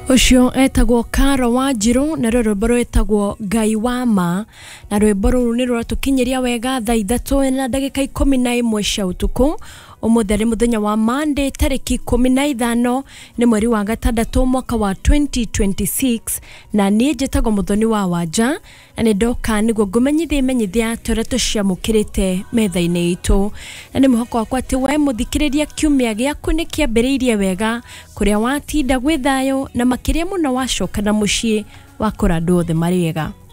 Ucio etagwo Karo Wanjiru na rwimbo rwetagwo Ngai wa ma na rwimbo ruru ni ruratukinyiria wega thaa 3:11 cia utuku umutheri muthenya wa Monday tariki 15 ni mweri wa gatandatu mwaka wa 2026 na nie njitagwo Muthoni wa Wanja na ni ndoka niguo ngumenyithia toreto cia mukirite metha-ini itu na ni muhoko wakwa ati we muthikiriria kiumia giaku ni kiambiriirie wega kuria watinda gwithayo na makiria muno wacoka na mucii wakora ndothe mariega.